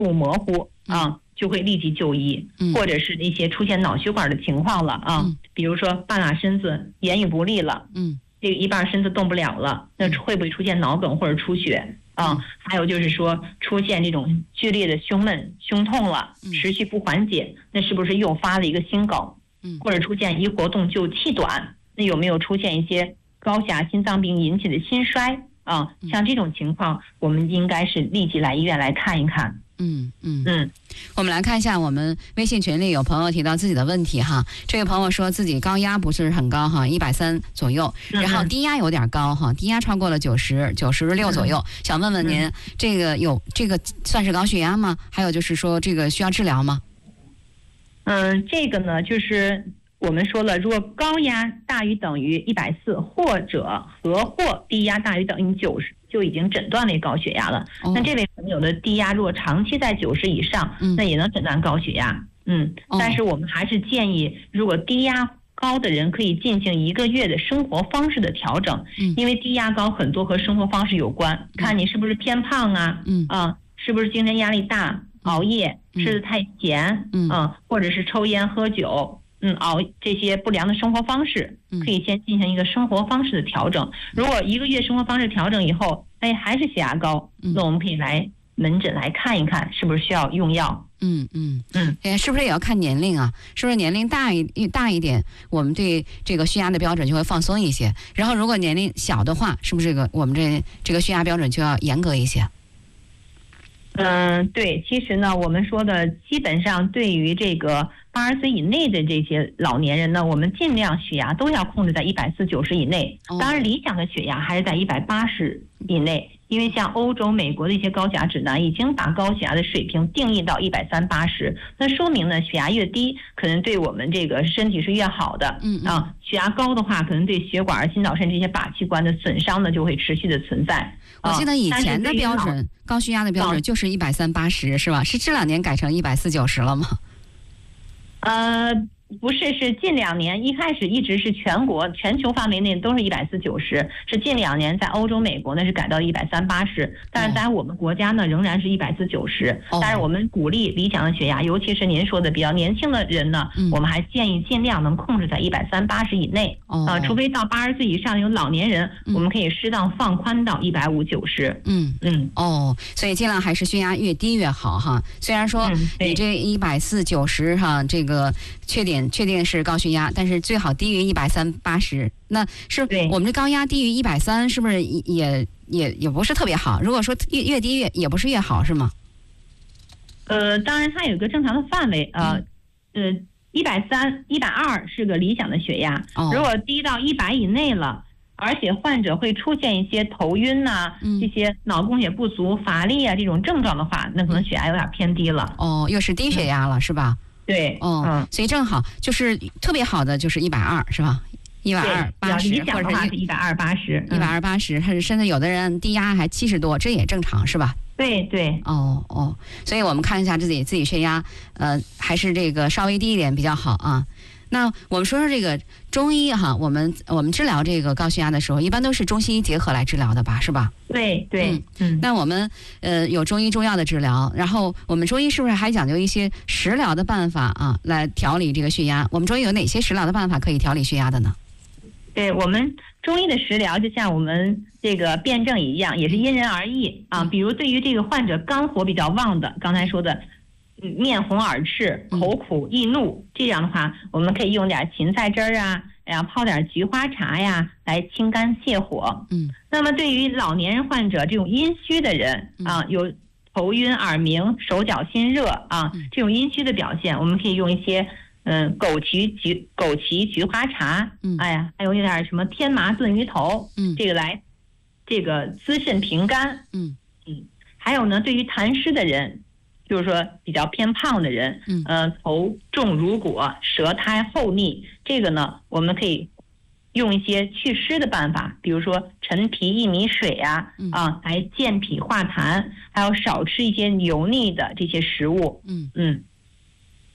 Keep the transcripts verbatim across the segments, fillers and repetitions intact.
不模糊啊，就会立即就医， 嗯、 或者是那些出现脑血管的情况了啊， 嗯、 比如说半拉身子，言语不利了， 嗯， 这个一半身子动不了了，那会不会出现脑梗或者出血啊？ 嗯、 还有就是说出现这种剧烈的胸闷、胸痛了，持续不缓解，那是不是诱发了一个心梗？ 嗯， 或者出现一活动就气短，那有没有出现一些高血压、心脏病引起的心衰啊？像这种情况，我们应该是立即来医院来看一看。 嗯嗯嗯， 我们来看一下我们微信群里有朋友提到自己的问题哈。这位朋友说自己高压不是很高哈，一百三左右，然后低压有点高哈，低压超过了九十九十六左右。嗯、想问问您，这个有这个算是高血压吗？还有就是说这个需要治疗吗？ 嗯，这个呢就是我们说了，如果高压大于等于一百四，或者和或低压大于等于九十。就已经诊断为高血压了。哦、那这位朋友的低压如果长期在九十以上，嗯、那也能诊断高血压。嗯，哦、但是我们还是建议，如果低压高的人可以进行一个月的生活方式的调整，嗯、因为低压高很多和生活方式有关，嗯、看你是不是偏胖啊，嗯啊，是不是精神压力大、熬夜、嗯、吃的太咸，嗯啊，或者是抽烟喝酒。嗯，熬这些不良的生活方式，可以先进行一个生活方式的调整。如果一个月生活方式调整以后，哎，还是血压高，那我们可以来门诊来看一看，是不是需要用药。 嗯嗯嗯，哎，是不是也要看年龄啊？是不是年龄大一大一点，我们对这个血压的标准就会放松一些？然后如果年龄小的话，是不是这个我们这这个血压标准就要严格一些？ 嗯，对，其实呢，我们说的基本上对于这个八十岁以内的这些老年人呢，我们尽量血压都要控制在一百四九十以内。当然，理想的血压还是在一百八十以内，因为像欧洲、美国的一些高血压指南已经把高血压的水平定义到一百三八十，那说明呢，血压越低，可能对我们这个身体是越好的。嗯啊，血压高的话，可能对血管、心脑肾这些靶器官的损伤呢，就会持续的存在。 我记得以前的标准，高血压的标准就是一百三八十，是吧？是这两年改成一百四九十了吗？ 呃，不是，是近两年，一开始一直是全国全球范围内都是一百四九十，是近两年在欧洲、美国呢是改到一百三八十，但是在我们国家呢仍然是一百四九十。但是我们鼓励理想的血压，尤其是您说的比较年轻的人呢，嗯、我们还建议尽量能控制在一百三八十以内。哦、呃，除非到八十岁以上有老年人，嗯、我们可以适当放宽到一百五九十。 嗯嗯哦，所以尽量还是血压越低越好哈。虽然说你这一百四九十哈，这个确定确定是高血压，但是最好低于一百三八十。那是我们这高压低于一百三，是不是也也也不是特别好？如果说越越低越也不是越好，是吗？ 呃，当然它有一个正常的范围，呃，呃，一百三、一百二是个理想的血压。哦、如果低到一百以内了，而且患者会出现一些头晕呐、啊、嗯、这些脑供血不足、乏力啊这种症状的话，那可能血压有点偏低了。 哦，又是低血压了，嗯、是吧？ 对， 哦，嗯，所以正好就是特别好的就是一百二，是吧？一百二八十， 或者是一百二八十， 一百二八十，他是甚至有的人低压还七十多，这也正常，是吧？ 对对， 哦哦，所以我们看一下自己自己血压，呃，还是这个稍微低一点比较好啊。那我们说说这个中医哈，我们我们治疗这个高血压的时候，一般都是中西医结合来治疗的吧，是吧？ 对对， 嗯嗯。那我们呃有中医中药的治疗，然后我们中医是不是还讲究一些食疗的办法啊，来调理这个血压？我们中医有哪些食疗的办法可以调理血压的呢？ 对，我们中医的食疗就像我们这个辩证一样，也是因人而异啊。比如对于这个患者肝火比较旺的，刚才说的面红耳赤、口苦易怒，这样的话，我们可以用点芹菜汁儿啊，然后泡点菊花茶呀，来清肝泻火。嗯。那么对于老年人患者这种阴虚的人啊，有头晕、耳鸣、手脚心热啊，这种阴虚的表现，我们可以用一些。嗯，枸杞菊枸杞菊花茶，嗯，哎呀，还有一点什么天麻炖鱼头，嗯，这个来，这个滋肾平肝，嗯嗯，还有呢，对于痰湿的人，就是说比较偏胖的人，嗯，呃，头重如裹，舌苔厚腻，这个呢，我们可以用一些祛湿的办法，比如说陈皮薏米水呀、啊，啊，来健脾化痰，还有少吃一些油腻的这些食物，嗯嗯。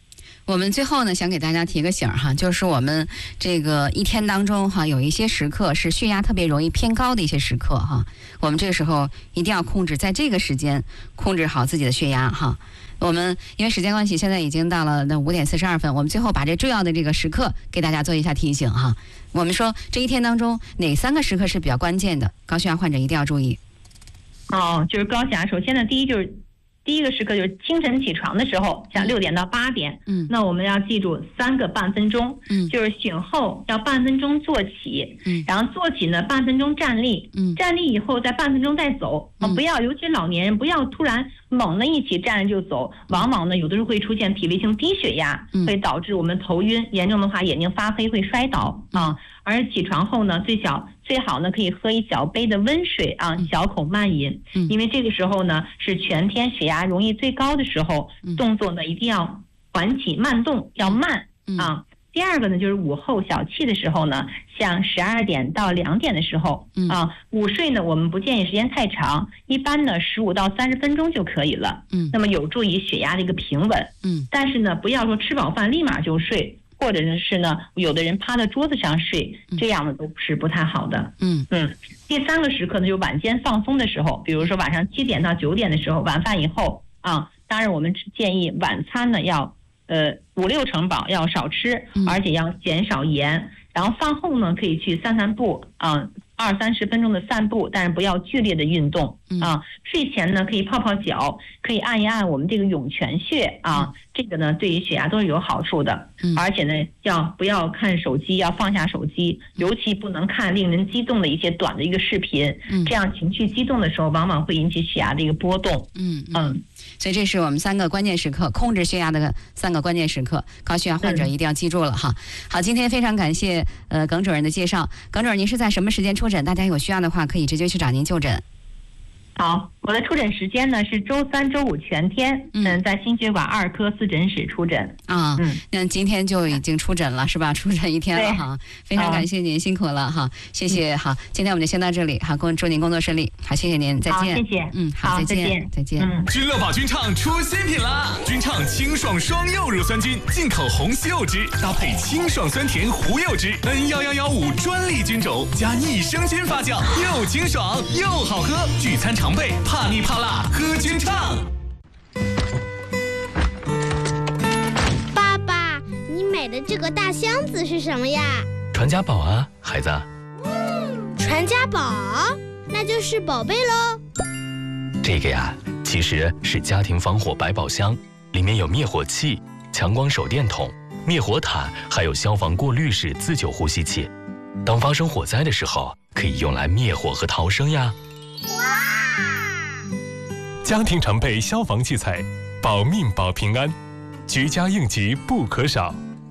我们最后呢，想给大家提个醒哈，就是我们这个一天当中哈，有一些时刻是血压特别容易偏高的一些时刻哈，我们这个时候一定要控制，在这个时间控制好自己的血压哈。我们因为时间关系，现在已经到了那五点四十二分，我们最后把这重要的这个时刻给大家做一下提醒哈。我们说这一天当中哪三个时刻是比较关键的，高血压患者一定要注意。 哦，就是高血压，首先呢，第一就是。第一个时刻就是清晨起床的时候，像六点到八点，嗯，那我们要记住三个半分钟，嗯，就是醒后要半分钟坐起，嗯，然后坐起呢半分钟站立，嗯，站立以后再半分钟再走，啊、嗯，不要，尤其老年人不要突然猛的一起站着就走，往往呢有的时候会出现脾胃性低血压，嗯、会导致我们头晕，严重的话眼睛发黑会摔倒啊。而起床后呢，最小最好呢可以喝一小杯的温水啊，小口慢饮，嗯、因为这个时候呢是全天血压容易最高的时候，嗯、动作呢一定要缓起慢动，要慢、嗯、啊。第二个呢就是午后小憩的时候呢，像十二点到两点的时候、嗯、啊，午睡呢我们不建议时间太长，一般呢十五到三十分钟就可以了，嗯，那么有助于血压的一个平稳，嗯，但是呢不要说吃饱饭立马就睡。或者是呢，有的人趴在桌子上睡，这样的都是不太好的。嗯嗯。第三个时刻呢，就是晚间放松的时候，比如说晚上七点到九点的时候，晚饭以后啊，当然我们建议晚餐呢要呃五六成饱，要少吃，而且要减少盐。然后饭后呢，可以去散散步啊。二三十分钟的散步，但是不要剧烈的运动啊。睡前呢，可以泡泡脚，可以按一按我们这个涌泉穴啊，这个呢对于血压都是有好处的。而且呢，要不要看手机，要放下手机，尤其不能看令人激动的一些短的一个视频，这样情绪激动的时候，往往会引起血压的一个波动。嗯嗯， 所以这是我们三个关键时刻，控制血压的三个关键时刻，高血压患者一定要记住了哈。好，今天非常感谢呃耿主任的介绍，耿主任您是在什么时间出诊？大家有需要的话可以直接去找您就诊。 好，我的出诊时间呢是周三、周五全天，嗯，在心血管二科四诊室出诊啊。嗯，那今天就已经出诊了是吧？出诊一天了哈，非常感谢您，辛苦了哈，谢谢。嗯、好，今天我们就先到这里，好，祝您工作顺利。好，谢谢您，再见。 谢谢。 嗯，好，再见，再见。嗯， 君乐宝君畅出新品了，君畅清爽双柚乳酸菌，进口红西柚汁，搭配清爽酸甜胡柚汁 N 一一一五专利菌种加益生菌发酵，又清爽又好喝，聚餐常备，怕腻怕辣喝君畅。 爸爸，你买的这个大箱子是什么呀？ 传家宝啊，孩子。 传家宝，那就是宝贝喽。 这个呀，其实是家庭防火百宝箱，里面有灭火器、强光手电筒、灭火毯，还有消防过滤式自救呼吸器。当发生火灾的时候，可以用来灭火和逃生呀。哇！ 家庭常备消防器材，保命保平安，居家应急不可少。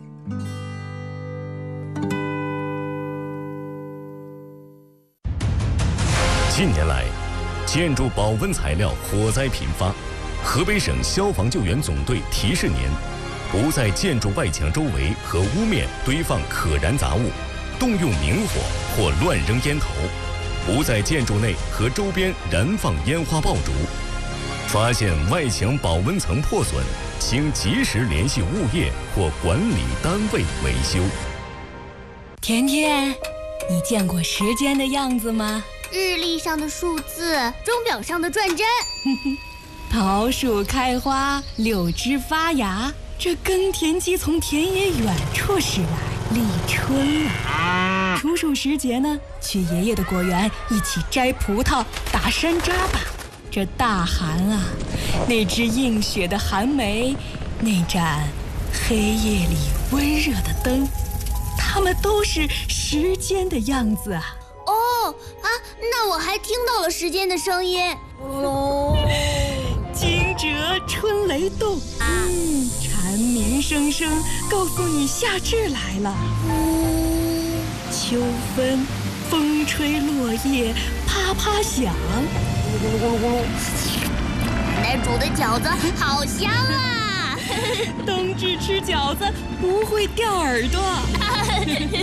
近年来，建筑保温材料火灾频发，河北省消防救援总队提示您：不在建筑外墙周围和屋面堆放可燃杂物，动用明火或乱扔烟头；不在建筑内和周边燃放烟花爆竹。发现外墙保温层破损，请及时联系物业或管理单位维修。 甜甜，你见过时间的样子吗？ 日历上的数字，钟表上的转针。 桃树开花，柳枝发芽，这耕田机从田野远处驶来，立春了。处暑时节呢，去爷爷的果园一起摘葡萄、打山楂吧。这大寒啊，那只映雪的寒梅，那盏黑夜里温热的灯，它们都是时间的样子啊。 哦啊，那我还听到了时间的声音。 哦，惊蛰春雷动，嗯，蝉鸣声声告诉你夏至来了。嗯，秋分，风吹落叶啪啪响。咕噜咕噜咕噜， 奶奶煮的饺子好香啊！ 冬至吃饺子不会掉耳朵。